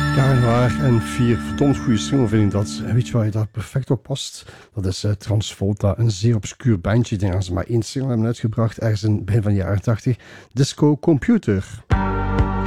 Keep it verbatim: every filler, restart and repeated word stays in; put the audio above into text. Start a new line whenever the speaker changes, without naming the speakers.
Karen Waar en vier verdomd goede single vind ik dat. En weet je waar je daar perfect op past? Dat is uh, Transvolta, een zeer obscuur bandje. Ik denk dat ze maar één single hebben uitgebracht, ergens in het begin van de jaren tachtig. Disco Computer.